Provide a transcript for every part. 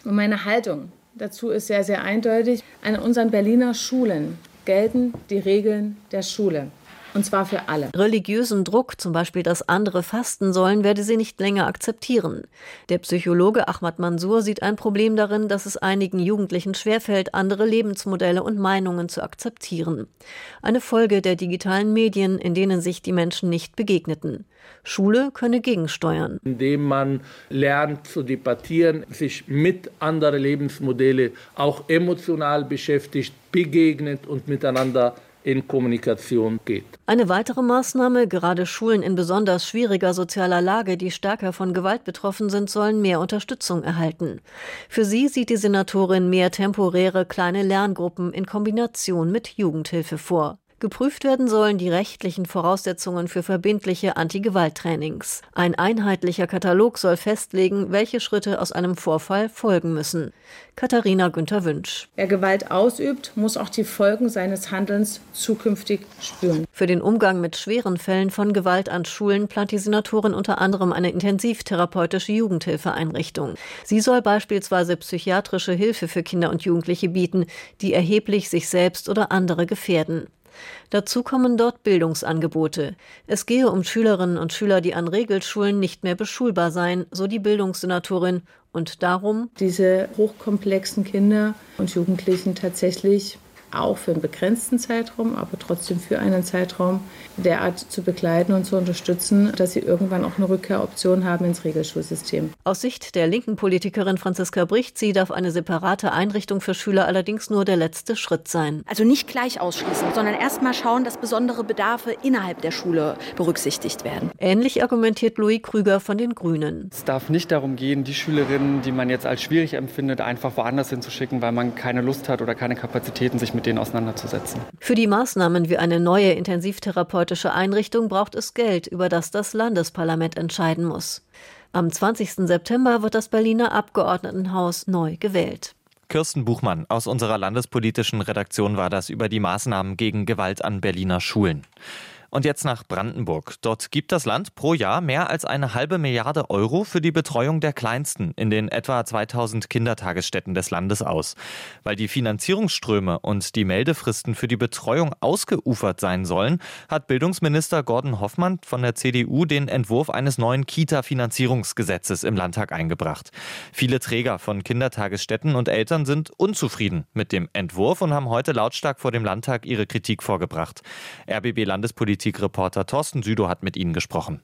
Und meine Haltung dazu ist sehr, sehr eindeutig. An unseren Berliner Schulen gelten die Regeln der Schule. Und zwar für alle. Religiösen Druck, zum Beispiel, dass andere fasten sollen, werde sie nicht länger akzeptieren. Der Psychologe Ahmad Mansour sieht ein Problem darin, dass es einigen Jugendlichen schwerfällt, andere Lebensmodelle und Meinungen zu akzeptieren. Eine Folge der digitalen Medien, in denen sich die Menschen nicht begegneten. Schule könne gegensteuern. Indem man lernt zu debattieren, sich mit anderen Lebensmodellen auch emotional beschäftigt, begegnet und miteinander in Kommunikation geht. Eine weitere Maßnahme: gerade Schulen in besonders schwieriger sozialer Lage, die stärker von Gewalt betroffen sind, sollen mehr Unterstützung erhalten. Für sie sieht die Senatorin mehr temporäre kleine Lerngruppen in Kombination mit Jugendhilfe vor. Geprüft werden sollen die rechtlichen Voraussetzungen für verbindliche Anti-Gewalt-Trainings. Ein einheitlicher Katalog soll festlegen, welche Schritte aus einem Vorfall folgen müssen. Katharina Günther-Wünsch. Wer Gewalt ausübt, muss auch die Folgen seines Handelns zukünftig spüren. Für den Umgang mit schweren Fällen von Gewalt an Schulen plant die Senatorin unter anderem eine intensivtherapeutische Jugendhilfeeinrichtung. Sie soll beispielsweise psychiatrische Hilfe für Kinder und Jugendliche bieten, die erheblich sich selbst oder andere gefährden. Dazu kommen dort Bildungsangebote. Es gehe um Schülerinnen und Schüler, die an Regelschulen nicht mehr beschulbar seien, so die Bildungssenatorin, und darum, diese hochkomplexen Kinder und Jugendlichen tatsächlich auch für einen begrenzten Zeitraum, aber trotzdem für einen Zeitraum derart zu begleiten und zu unterstützen, dass sie irgendwann auch eine Rückkehroption haben ins Regelschulsystem. Aus Sicht der linken Politikerin Franziska Brichtzi darf eine separate Einrichtung für Schüler allerdings nur der letzte Schritt sein. Also nicht gleich ausschließen, sondern erst mal schauen, dass besondere Bedarfe innerhalb der Schule berücksichtigt werden. Ähnlich argumentiert Louis Krüger von den Grünen. Es darf nicht darum gehen, die Schülerinnen, die man jetzt als schwierig empfindet, einfach woanders hinzuschicken, weil man keine Lust hat oder keine Kapazitäten, sich mit denen auseinanderzusetzen. Für die Maßnahmen wie eine neue intensivtherapeutische Einrichtung braucht es Geld, über das das Landesparlament entscheiden muss. Am 20. September wird das Berliner Abgeordnetenhaus neu gewählt. Kirsten Buchmann aus unserer landespolitischen Redaktion war das über die Maßnahmen gegen Gewalt an Berliner Schulen. Und jetzt nach Brandenburg. Dort gibt das Land pro Jahr mehr als 1,5 Milliarde Euro für die Betreuung der Kleinsten in den etwa 2000 Kindertagesstätten des Landes aus. Weil die Finanzierungsströme und die Meldefristen für die Betreuung ausgeufert sein sollen, hat Bildungsminister Gordon Hoffmann von der CDU den Entwurf eines neuen Kita-Finanzierungsgesetzes im Landtag eingebracht. Viele Träger von Kindertagesstätten und Eltern sind unzufrieden mit dem Entwurf und haben heute lautstark vor dem Landtag ihre Kritik vorgebracht. RBB-Landespolitik Reporter Thorsten Südow hat mit ihnen gesprochen.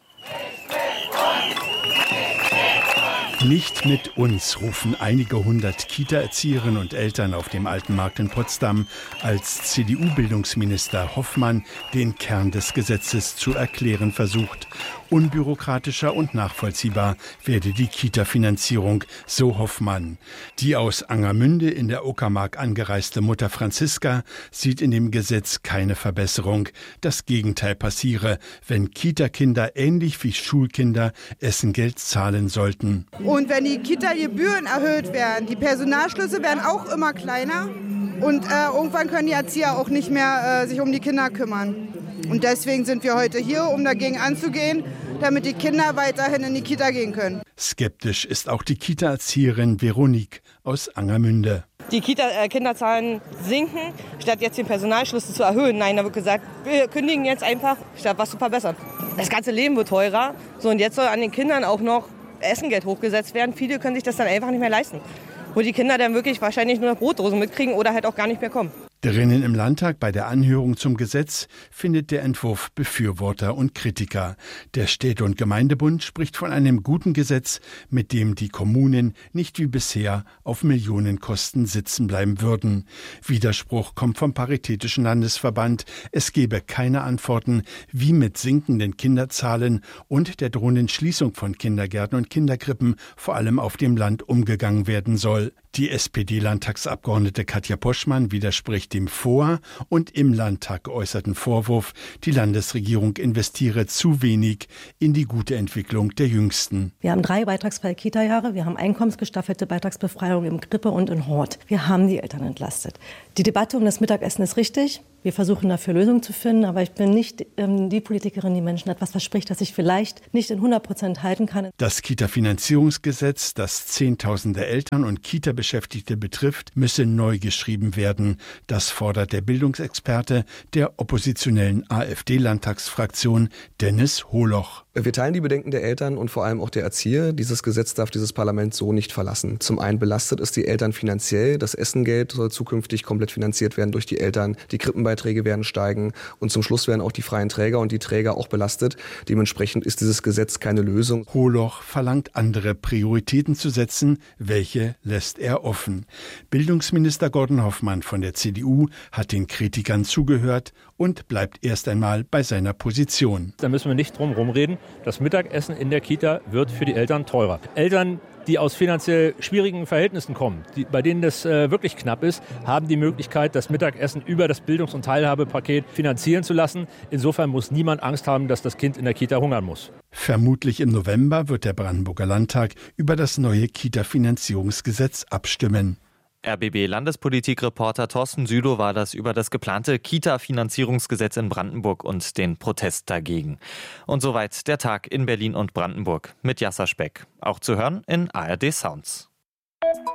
Nicht mit uns, rufen einige hundert Kita-Erzieherinnen und Eltern auf dem Alten Markt in Potsdam, als CDU-Bildungsminister Hoffmann den Kern des Gesetzes zu erklären versucht. Unbürokratischer und nachvollziehbar werde die Kita-Finanzierung, so Hoffmann. Die aus Angermünde in der Uckermark angereiste Mutter Franziska sieht in dem Gesetz keine Verbesserung. Das Gegenteil passiere, wenn Kita-Kinder ähnlich wie Schulkinder Essengeld zahlen sollten. Und wenn die Kita-Gebühren erhöht werden, die Personalschlüsse werden auch immer kleiner und irgendwann können die Erzieher auch nicht mehr sich um die Kinder kümmern. Und deswegen sind wir heute hier, um dagegen anzugehen, damit die Kinder weiterhin in die Kita gehen können. Skeptisch ist auch die Kita-Erzieherin Veronique aus Angermünde. Die Kinderzahlen sinken, statt jetzt den Personalschlüssel zu erhöhen. Nein, da wird gesagt, wir kündigen jetzt einfach, statt was zu verbessern. Das ganze Leben wird teurer. So, und jetzt soll an den Kindern auch noch Essengeld hochgesetzt werden. Viele können sich das dann einfach nicht mehr leisten. Wo die Kinder dann wirklich wahrscheinlich nur noch Brotdosen mitkriegen oder halt auch gar nicht mehr kommen. Drinnen im Landtag bei der Anhörung zum Gesetz findet der Entwurf Befürworter und Kritiker. Der Städte- und Gemeindebund spricht von einem guten Gesetz, mit dem die Kommunen nicht wie bisher auf Millionenkosten sitzen bleiben würden. Widerspruch kommt vom Paritätischen Landesverband. Es gebe keine Antworten, wie mit sinkenden Kinderzahlen und der drohenden Schließung von Kindergärten und Kinderkrippen vor allem auf dem Land umgegangen werden soll. Die SPD-Landtagsabgeordnete Katja Poschmann widerspricht dem vor- und im Landtag geäußerten Vorwurf, die Landesregierung investiere zu wenig in die gute Entwicklung der Jüngsten. Wir haben 3 beitragsfreie Kita-Jahre, wir haben einkommensgestaffelte Beitragsbefreiung im Krippe und in Hort. Wir haben die Eltern entlastet. Die Debatte um das Mittagessen ist richtig. Wir versuchen dafür Lösungen zu finden, aber ich bin nicht die Politikerin, die Menschen etwas verspricht, das ich vielleicht nicht in 100% halten kann. Das Kita-Finanzierungsgesetz, das Zehntausende Eltern und Kita-Beschäftigte betrifft, müsse neu geschrieben werden. Das fordert der Bildungsexperte der oppositionellen AfD-Landtagsfraktion Dennis Holoch. Wir teilen die Bedenken der Eltern und vor allem auch der Erzieher. Dieses Gesetz darf dieses Parlament so nicht verlassen. Zum einen belastet es die Eltern finanziell. Das Essengeld soll zukünftig komplett finanziert werden durch die Eltern. Die Krippenbeiträge werden steigen. Und zum Schluss werden auch die freien Träger und die Träger auch belastet. Dementsprechend ist dieses Gesetz keine Lösung. Holoch verlangt, andere Prioritäten zu setzen. Welche lässt er offen? Bildungsminister Gordon Hoffmann von der CDU hat den Kritikern zugehört und bleibt erst einmal bei seiner Position. Da müssen wir nicht drum rumreden. Das Mittagessen in der Kita wird für die Eltern teurer. Eltern, die aus finanziell schwierigen Verhältnissen kommen, bei denen das wirklich knapp ist, haben die Möglichkeit, das Mittagessen über das Bildungs- und Teilhabepaket finanzieren zu lassen. Insofern muss niemand Angst haben, dass das Kind in der Kita hungern muss. Vermutlich im November wird der Brandenburger Landtag über das neue Kita-Finanzierungsgesetz abstimmen. RBB-Landespolitik-Reporter Thorsten Südow war das über das geplante Kita-Finanzierungsgesetz in Brandenburg und den Protest dagegen. Und soweit der Tag in Berlin und Brandenburg mit Jasser Speck. Auch zu hören in ARD Sounds.